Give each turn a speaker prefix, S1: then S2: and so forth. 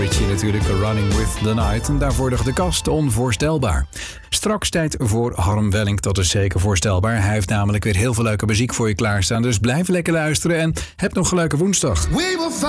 S1: Avicii natuurlijk, Running with the Night. En daarvoor de kast, Onvoorstelbaar. Straks tijd voor Harm Welling, dat is zeker voorstelbaar. Hij heeft namelijk weer heel veel leuke muziek voor je klaarstaan. Dus blijf lekker luisteren en heb nog een leuke woensdag.